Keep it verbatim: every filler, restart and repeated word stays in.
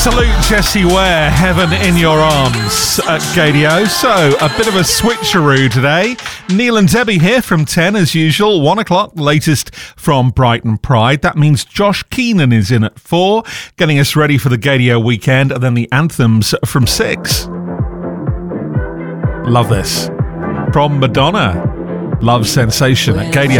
Salute Jessie Ware, Heaven in Your Arms at Gadio. So, a bit of a switcheroo today. Neil and Debbie here from ten as usual, one o'clock, latest from Brighton Pride. That means Josh Keenan is in at four, getting us ready for the Gadio weekend, and then the anthems from six. Love this. From Madonna, Love Sensation at Gadio.